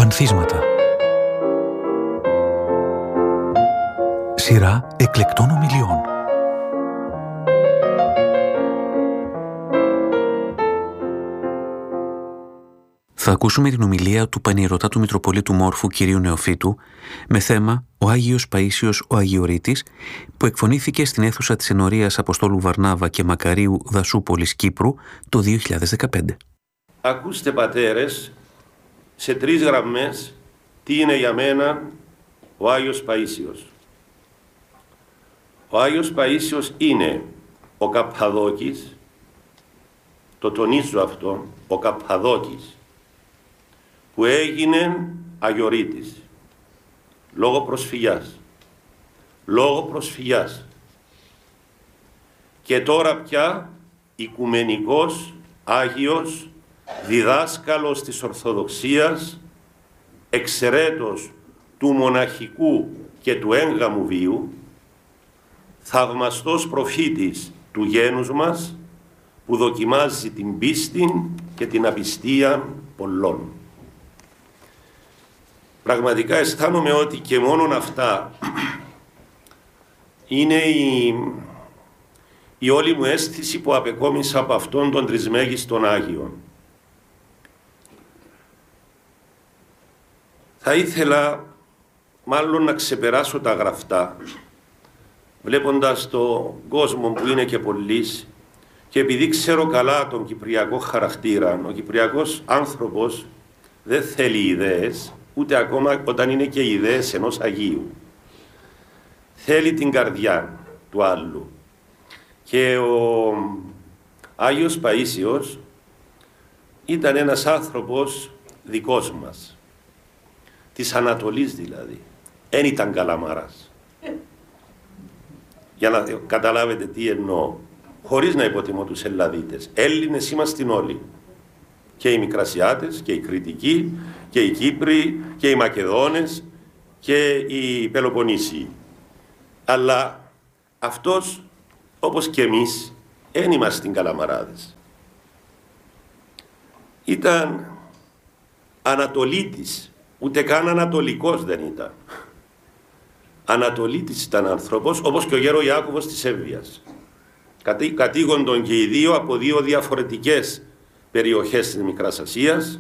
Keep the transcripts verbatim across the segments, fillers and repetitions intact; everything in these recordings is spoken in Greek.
Ανθίσματα. Σειρά εκλεκτών ομιλιών. Θα ακούσουμε την ομιλία του Πανιερωτάτου Μητροπολίτου Μόρφου κυρίου Νεοφύτου με θέμα «Ο Άγιος Παΐσιος ο Αγιορείτης», που εκφωνήθηκε στην αίθουσα της Ενορίας Αποστόλου Βαρνάβα και Μακαρίου Δασούπολης Κύπρου το δύο χιλιάδες δεκαπέντε. Ακούστε, πατέρες, σε τρεις γραμμές τι είναι για μένα ο Άγιος Παΐσιος. Ο Άγιος Παΐσιος είναι ο Καππαδόκης, το τονίζω αυτό, ο Καππαδόκης, που έγινε Αγιορείτης λόγω προσφυγιάς. Λόγω προσφυγιάς. Και τώρα πια οικουμενικός Άγιος, διδάσκαλος της Ορθοδοξίας, εξαιρέτως του μοναχικού και του έγγαμου βίου, θαυμαστός προφήτης του γένους μας, που δοκιμάζει την πίστη και την απιστία πολλών. Πραγματικά αισθάνομαι ότι και μόνον αυτά είναι η, η όλη μου αίσθηση που απεκόμισα από αυτόν τον τρισμέγιστον Άγιον. Θα ήθελα μάλλον να ξεπεράσω τα γραφτά, βλέποντας τον κόσμο που είναι και πολλής, και επειδή ξέρω καλά τον κυπριακό χαρακτήρα, ο κυπριακός άνθρωπος δεν θέλει ιδέες, ούτε ακόμα όταν είναι και ιδέες ενός Αγίου. Θέλει την καρδιά του άλλου. Και ο Άγιος Παΐσιος ήταν ένας άνθρωπος δικός μας, της Ανατολής δηλαδή. Εν ήταν Καλαμάρας. Για να καταλάβετε τι εννοώ, χωρίς να υποτιμώ τους Ελλαδίτες. Έλληνες είμαστε όλοι. Και οι Μικρασιάτες και οι Κρητικοί και οι Κύπροι και οι Μακεδόνες και οι Πελοποννήσιοι. Αλλά αυτός, όπως και εμείς, δεν είμαστε Καλαμαράδες. Ήταν Ανατολίτης, ούτε καν Ανατολικός δεν ήταν. Ανατολίτης ήταν άνθρωπος, όπως και ο γέρο Ιάκωβος της Εύβοιας. Κατήγοντον και οι δύο από δύο διαφορετικές περιοχές της Μικράς Ασίας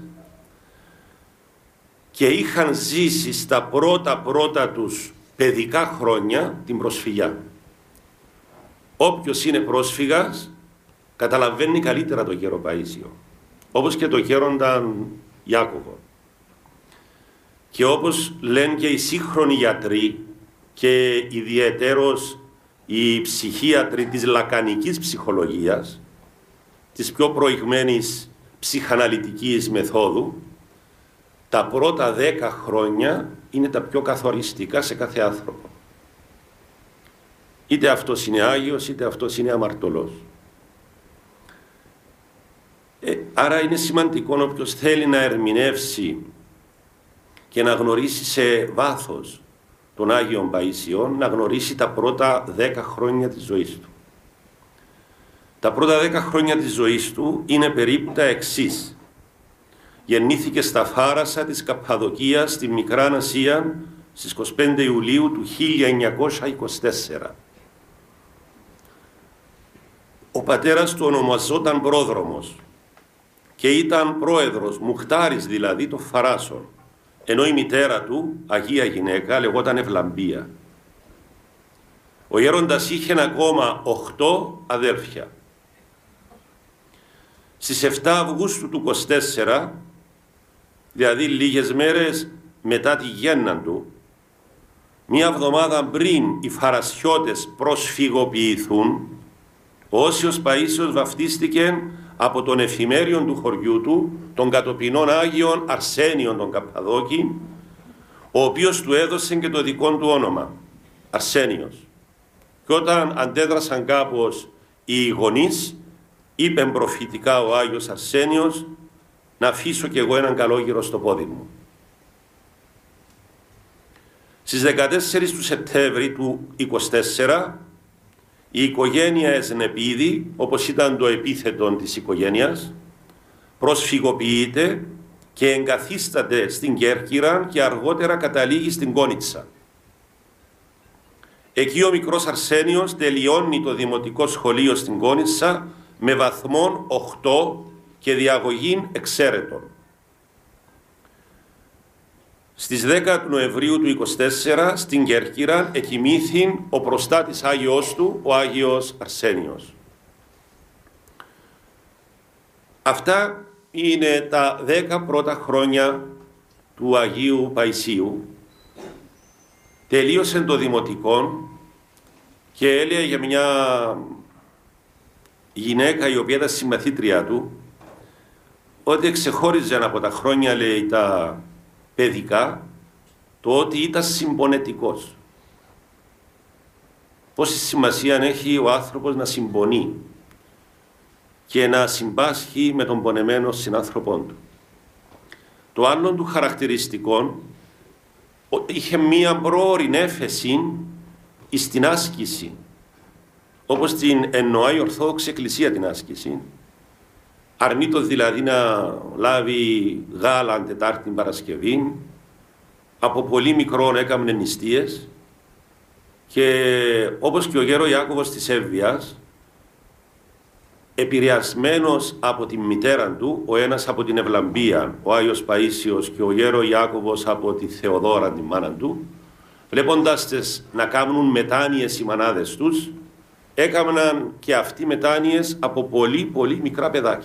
και είχαν ζήσει στα πρώτα πρώτα τους παιδικά χρόνια την προσφυγιά. Όποιος είναι πρόσφυγας καταλαβαίνει καλύτερα το γέρο Παΐσιο, όπως και το γέρονταν Ιάκωβο. Και όπως λένε και οι σύγχρονοι γιατροί και ιδιαιτέρως οι ψυχίατροι της λακανικής ψυχολογίας, της πιο προηγμένης ψυχαναλυτικής μεθόδου, τα πρώτα δέκα χρόνια είναι τα πιο καθοριστικά σε κάθε άνθρωπο. Είτε αυτός είναι Άγιος, είτε αυτός είναι αμαρτωλός. Ε, άρα είναι σημαντικό όποιος θέλει να ερμηνεύσει και να γνωρίσει σε βάθος τον Άγιον Παΐσιον, να γνωρίσει τα πρώτα δέκα χρόνια της ζωής του. Τα πρώτα δέκα χρόνια της ζωής του είναι περίπου τα εξής. Γεννήθηκε στα Φάρασα της Καππαδοκίας στη Μικρά Ασία στις είκοσι πέντε Ιουλίου του χίλια εννιακόσια είκοσι τέσσερα. Ο πατέρας του ονομαζόταν Πρόδρομος και ήταν πρόεδρος, μουχτάρης δηλαδή των Φαράσων, ενώ η μητέρα του, Αγία γυναίκα, λεγόταν Ευλαμπία. Ο γέροντας είχε ακόμα οχτώ αδέρφια. Στις εφτά Αυγούστου του είκοσι τέσσερα, δηλαδή λίγες μέρες μετά τη γέννα του, μία εβδομάδα πριν οι Φαρασιώτες προσφυγοποιηθούν, ο Όσιος Παΐσιος βαφτίστηκε από τον εφημέριον του χωριού του, τον κατοπινών Άγιον Αρσένιον τον Καππαδόκη, ο οποίος του έδωσε και το δικό του όνομα, Αρσένιος. Και όταν αντέδρασαν κάπως οι γονείς, είπε προφητικά ο Άγιος Αρσένιος, να αφήσω κι εγώ έναν καλόγυρο στο πόδι μου. Στις δεκατέσσερις του Σεπτέμβρη του είκοσι τέσσερα, η οικογένεια Εσνεπίδη, όπως ήταν το επίθετο της οικογένειας, προσφυγοποιείται και εγκαθίσταται στην Κέρκυρα και αργότερα καταλήγει στην Κόνιτσα. Εκεί ο μικρός Αρσένιος τελειώνει το δημοτικό σχολείο στην Κόνιτσα με βαθμόν οκτώ και διαγωγήν εξαίρετων. Στις δέκα του Νοεμβρίου του είκοσι τέσσερα στην Κέρκυρα εκοιμήθη ο προστάτης Άγιος του, ο Άγιος Αρσένιος. Αυτά είναι τα δέκα πρώτα χρόνια του Αγίου Παϊσίου. Τελείωσε το δημοτικό και έλεγε για μια γυναίκα η οποία ήταν συμμαθήτρια του ότι ξεχώριζε από τα χρόνια, λέει, τα παιδικά, το ότι ήταν συμπονετικός. Πόση σημασία έχει ο άνθρωπος να συμπονεί και να συμπάσχει με τον πονεμένο συνάνθρωπό του. Το άλλο του χαρακτηριστικό είχε μία πρόωρη έφεση στην άσκηση, όπως την εννοεί η Ορθόδοξη Εκκλησία την άσκηση. Αρνείτο δηλαδή να λάβει γάλα Τετάρτη Παρασκευή, από πολύ μικρόν έκαμνε νηστείες και όπως και ο γέρο Ιάκωβος της Εύβοιας, επηρεασμένος από τη μητέρα του, ο ένας από την Ευλαμπία, ο Άγιος Παΐσιος, και ο γέρο Ιάκωβος από τη Θεοδόρα, τη μάνα του, βλέποντας τις να κάνουν μετάνοιες οι μανάδες τους, έκαναν και αυτοί μετάνοιες από πολύ πολύ μικρά παιδάκια.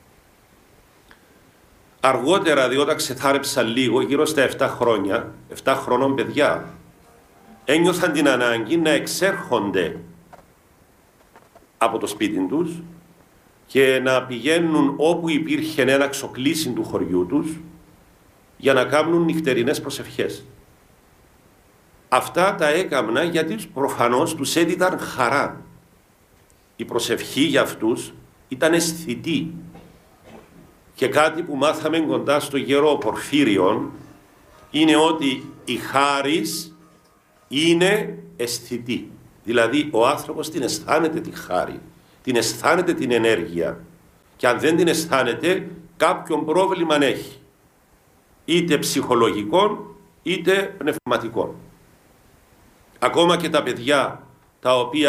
Αργότερα, διότι ξεθάρεψαν λίγο, γύρω στα επτά χρόνια, επτά χρονών παιδιά, ένιωθαν την ανάγκη να εξέρχονται από το σπίτι τους και να πηγαίνουν όπου υπήρχε ένα ξοκλήσι του χωριού τους για να κάνουν νυχτερινές προσευχές. Αυτά τα έκαμνα γιατί προφανώς τους έδιναν χαρά. Η προσευχή για αυτούς ήταν αισθητή. Και κάτι που μάθαμε κοντά στο γέρο Πορφύριον είναι ότι η χάρις είναι αισθητή. Δηλαδή ο άνθρωπος την αισθάνεται τη χάρη, την αισθάνεται την ενέργεια, και αν δεν την αισθάνεται κάποιον πρόβλημα έχει, είτε ψυχολογικό είτε πνευματικό. Ακόμα και τα παιδιά τα οποία